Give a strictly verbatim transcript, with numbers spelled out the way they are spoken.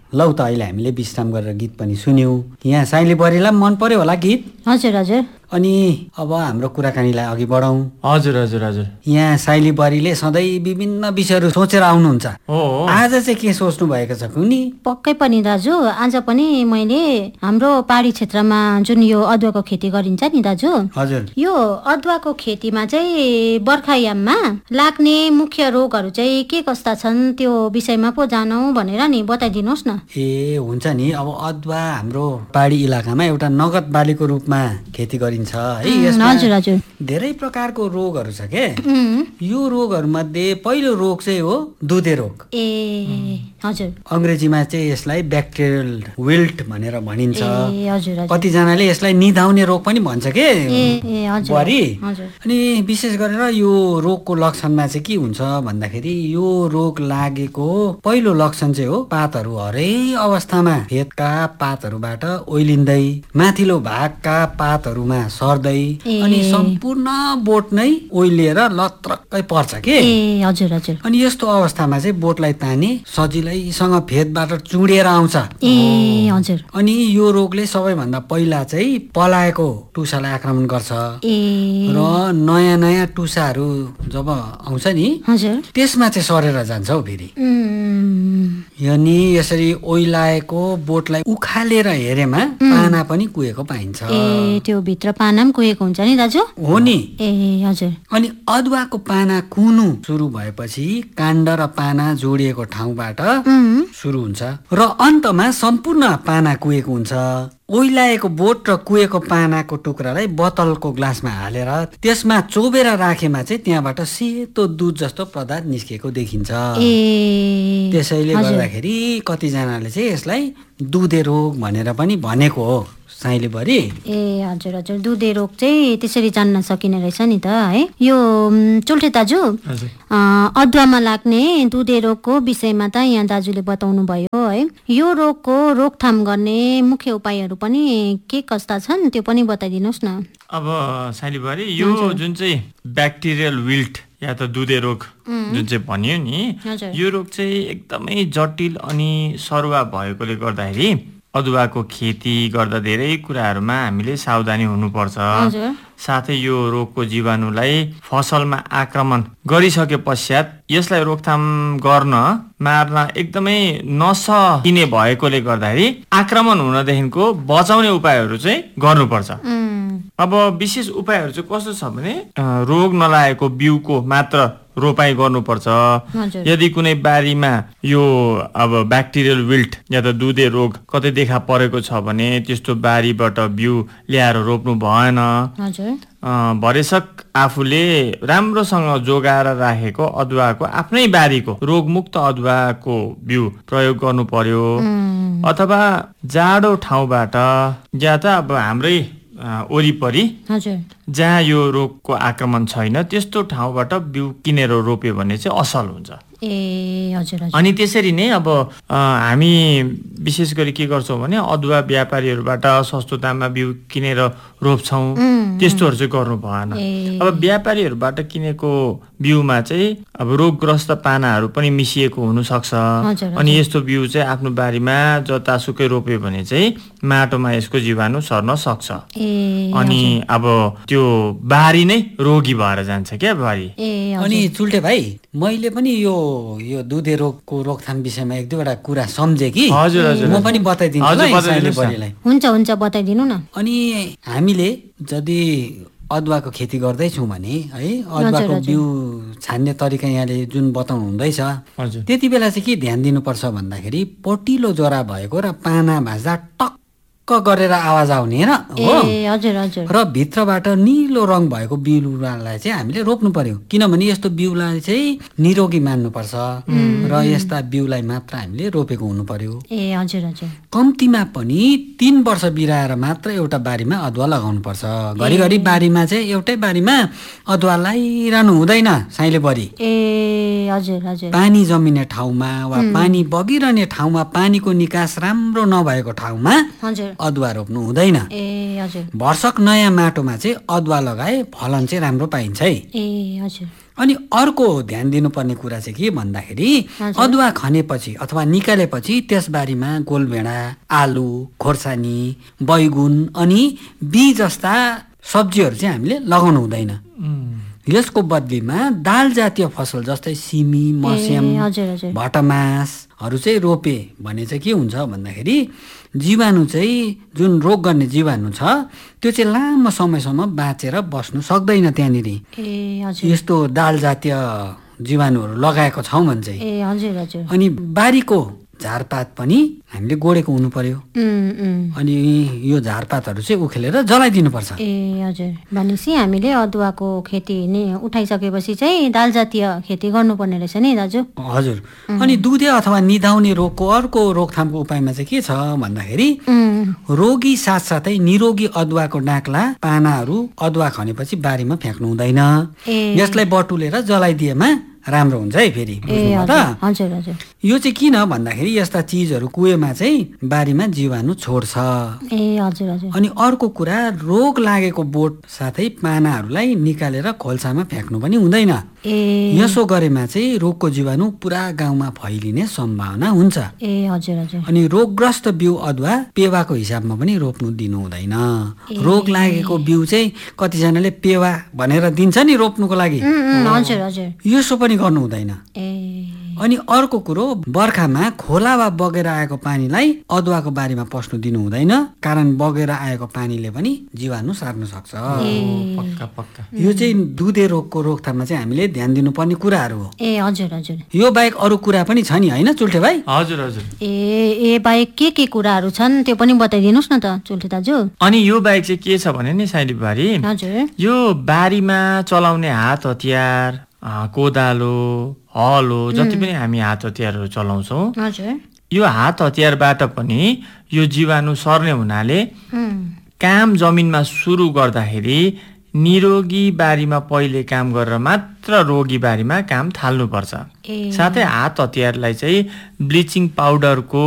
लौ त अहिले हामीले विश्राम गरेर गीत पनि सुन्यौं। यहाँ साइली बरीलाई मन पर्यो होला गीत? हजुर हजुर। अनि अब हाम्रो कुराकानीलाई अघि बढाउँ। हजुर हजुर हजुर। यहाँ साइली बरीले सधैँ विभिन्न विषयहरू सोचेर आउनुहुन्छ। हो आज चाहिँ के सोच्नु भएको छ कुनी? पक्कै पनि दाजु, आज पनि मैले हाम्रो पहाडी क्षेत्रमा जुन यो अदुवाको खेती गरिन्छ नि दाजु, हजुर, यो अदुवाको खेतीमा चाहिँ बर्खायाममा लाग्ने मुख्य रोगहरू चाहिँ के कस्ता छन् त्यो विषयमा पो जानौँ भनेर नि बताइदिनुहोस् न। ए हुन्छ नि। अब अदुवा हाम्रो पहाडी इलाकामा एउटा नगद बालीको रूपमा खेती गरिन्छ है। यसमा हजुर हजुर धेरै प्रकारको रोगहरू छ के। यो रोगहरू मध्ये पहिलो रोग चाहिँ हो दुधे रोग। ए हजुर। अंग्रेजीमा चाहिँ यसलाई ब्याक्टेरियल विल्ट भनेर भनिन्छ। ए हजुर हजुर। कतिजनाले यसलाई निधाउने रोग पनि भन्छ के ए हजुर बरी। हजुर। अनि विशेष गरेर यो रोगको लक्षणमा चाहिँ के हुन्छ भन्दाखेरि यो रोग लागेको पहिलो लक्षण चाहिँ हो पातहरू हरै अवस्थामा फेदका पातहरूबाट ओइलिँदै माथिल्लो भागका पातहरूमा सर्दै अनि सम्पूर्ण बोट नै ओइलिएर लत्रक्कै पर्छ के। ए हजुर हजुर। अनि यस्तो अवस्थामा चाहिँ बोटलाई ताने सजिलैसँग फेदबाट चुडेर आउँछ। ए हजुर। अनि यो रोगले सबैभन्दा पहिला चाहिँ पलाएको टुसालाई आक्रमण गर्छ। ए र नयाँ नयाँ टुसाहरू जब आउँछ नि हजुर त्यसमा चाहिँ सरेर जान्छ हौ फेरि। अनि यसरी ओइलाएको बोटलाई उखालेर हेरेमा पाना पनि कुहेको पाइन्छ। ए त्यो भित्र पाना पनि कुहेको हुन्छ नि दाजु? हो नि। ए हजुर। अनि अदुवाको पाना कुनु सुरु भएपछि काण्ड र पाना जोडिएको ठाउँबाट सुरु हुन्छ र अन्तमा सम्पूर्ण पाना कुहेको हुन्छ। ओइलाएको बोट र कुहेको पानाको टुक्रालाई बोतलको ग्लासमा हालेर त्यसमा चोबेर राखेमा चाहिँ त्यहाँबाट सेतो दुध जस्तो पदार्थ निस्केको देखिन्छ। त्यसैले गर्दाखेरि कतिजनाले चाहिँ यसलाई दुधे रोग भनेर पनि भनेको हो साइली बरी। ए हजुर हजुर। दुधे रोग चाहिँ त्यसरी जान्न सकिने रहेछ नि त है। यो चुल्ठे दाजु, अदुवामा लाग्ने दुधे रोगको विषयमा त यहाँ दाजुले बताउनु भयो है। यो रोगको रोकथाम गर्ने मुख्य उपायहरू पनि के कस्ता छन् त्यो पनि बताइदिनुहोस् न। अब साइली बरी, यो जुन चाहिँ ब्याक्टेरियल विल्ट या त दुधे रोग जुन चाहिँ भनियो नि, यो रोग चाहिँ एकदमै जटिल अनि सरुवा भएकोले गर्दाखेरि अदुवाको खेती गर्दा धेरै कुराहरूमा हामीले सावधानी हुनुपर्छ। साथै यो रोगको जीवाणुलाई फसलमा आक्रमण गरिसके पश्चात यसलाई रोकथाम गर्न मार्न एकदमै नसकिने भएकोले गर्दाखेरि आक्रमण हुनदेखिको बचाउने उपायहरू चाहिँ गर्नुपर्छ। अब विशेष उपायहरू चाहिँ कस्तो छ भने रोग नलागेको बिउको मात्र रोपाई गर्नुपर्छ। यदि कुनै बारीमा यो अब ब्याक्टेरियल विल्ट या त दुधे रोग कतै देखा परेको छ भने त्यस्तो बारीबाट बिउ ल्याएर रोप्नु भएन। भरेसक आफूले राम्रोसँग जोगाएर राखेको अदुवाको आफ्नै बारीको रोगमुक्त अदुवाको बिउ प्रयोग गर्नु पर्यो। अथवा जाडो ठाउँबाट या त अब हाम्रै वरिपरि जहाँ यो रोगको आक्रमण छैन त्यस्तो ठाउँबाट बिउ किनेर रोप्यो भने चाहिँ असल हुन्छ। ए हजुर हजुर। अनि त्यसरी नै अब हामी विशेष गरी के गर्छौँ भने अदुवा व्यापारीहरूबाट सस्तो दाममा बिउ किनेर रोप्छौँ, त्यस्तोहरू चाहिँ गर्नु भएन। अब व्यापारीहरूबाट किनेको बिउमा चाहिँ अब रोगग्रस्त पानाहरू पनि मिसिएको हुनसक्छ। अनि यस्तो बिउ चाहिँ आफ्नो बारीमा जतासुकै रोप्यो भने चाहिँ माटोमा यसको जीवाणु सर्न सक्छ। अनि अब त्यो बारी नै रोगी भएर जान्छ क्या बारी। अनि चुल्टे भाइ, मैले पनि यो यो दुधे रोगको रोकथाम विषयमा एक दुईवटा कुरा सम्झे कि। हजुर हजुर। म पनि बताइदिन्छु ल। हुन्छ हुन्छ बताइदिनु न। अनि हामीले यदि अदुवाको खेती गर्दैछौँ भने है, अदुवाको बिउ छान्ने तरिका यहाँले जुन बताउनु हुँदैछ त्यति बेला चाहिँ के ध्यान दिनुपर्छ भन्दाखेरि पटिलो जरा भएको र पाना भाँच्दा टक्क गरेर आवाज आउने र भित्रबाट निलो रङ भएको बिउलाई चाहिँ हामीले रोप्नु पर्यो। किनभने यस्तो बिउलाई चाहिँ निरोगी मान्नुपर्छ र यस्ता बिउलाई मात्र हामीले रोपेको हुनु पर्यो। ए हजुर हजुर। कम्तीमा पनि तीन वर्ष बिराएर मात्र एउटा बारीमा अदुवा लगाउनु पर्छ। घरिघरि बारीमा चाहिँ एउटै बारीमा अदुवा लगाइरहनु हुँदैन साइले बरी। ए हजुर हजुर। पानी जमिने ठाउँमा वा पानी बगिरहने ठाउँमा, पानीको निकास राम्रो नभएको ठाउँमा अदुवा रोप्नु हुँदैन। ए हजुर। वर्षक नयाँ माटोमा चाहिँ अदुवा लगाए फलन चाहिँ राम्रो पाइन्छ है। ए हजुर। अनि अर्को ध्यान दिनुपर्ने कुरा चाहिँ के भन्दाखेरि अदुवा खनेपछि अथवा निकालेपछि त्यस बारीमा गोलभेडा, आलु, खोर्सानी, बैगुन अनि बीज जस्ता सब्जीहरू चाहिँ हामीले लगाउनु हुँदैन। यसको बदलीमा दाल जातीय फसल जस्तै सिमी, मस्याम, भटमासहरू चाहिँ रोपे भने चाहिँ के हुन्छ भन्दाखेरि जीवाणु चाहिँ जुन रोग गर्ने जीवाणु छ त्यो चाहिँ लामो समयसम्म बाँचेर बस्नु सक्दैन त्यहाँनिर। यस्तो दाल जातीय जीवाणुहरू लगाएको छौँ भने चाहिँ। अनि बारीको झारपात पनि हामीले गोडेको हुनु पर्यो। अनि यो झारपातहरू चाहिँ उखेलेर जलाइदिनु पर्छ। ए हजुर, भनेपछि हामीले अदुवाको खेती नै उठाइसकेपछि चाहिँ दाल जातीय खेती गर्नुपर्ने रहेछ नि दाजु। हजुर। अनि दुधे अथवा निदाउने रोगको अर्को रोकथामको उपायमा चाहिँ के छ भन्दाखेरि रोगी साथसाथै निरोगी अदुवाको डाक्ला, पानाहरू अदुवा खनेपछि बारीमा फ्याँक्नु हुँदैन। यसलाई बटुलेर जलाइदिएमा राम्रो हुन्छ है। फेरि यो चाहिँ किन भन्दाखेरि यस्ता चिजहरू कुएमा चाहिँ बारीमा जीवाणु छोड्छ। अनि अर्को कुरा, रोग लागेको बोट साथै पानाहरूलाई निकालेर खोल्सामा फ्याँक्नु पनि हुँदैन। यसो गरेमा चाहिँ रोगको जीवाणु पुरा गाउँमा फैलिने सम्भावना हुन्छ। अनि रोगग्रस्त बिउ अदुवा पेवाको हिसाबमा पनि रोप्नु दिनु हुँदैन। रोग लागेको बिउ चाहिँ कतिजनाले पेवा भनेर दिन्छ नि रोप्नुको लागि, यसो पनि गर्नु हुँदैन। अनि अर्को कुरो, बर्खामा खोला वा बगेर आएको पानीलाई अदुवाको बारीमा पस्नु दिनु हुँदैन, कारण बगेर आएको पानीले पनि जीवाणु सार्न सक्छ। पक्का पक्का। यो चाहिँ दुधे रोगको रोकथाममा चाहिँ हामीले ध्यान दिनुपर्ने कुराहरू हो। ए हजुर हजुर। यो बाहेक अरू कुरा पनि छ नि होइन चुल्ठे भाइ? हजुर हजुर। ए ए बाहेक के के कुराहरू छन् त्यो पनि बताइदिनुहोस् न त चुल्ठे दाजु। अनि यो बाहेक चाहिँ के छ भने नि साइली बारी, हजुर, यो बारीमा चलाउने हात हतियार, कोदालो, हलो, जति पनि हामी हात हतियारहरू चलाउँछौँ, यो हात हतियारबाट पनि यो जीवाणु सर्ने हुनाले काम जमिनमा सुरु गर्दाखेरि निरोगी बारीमा पहिले काम गरेर मात्र रोगी बारीमा काम थाल्नुपर्छ। साथै हात हतियारलाई चाहिँ ब्लिचिङ पाउडरको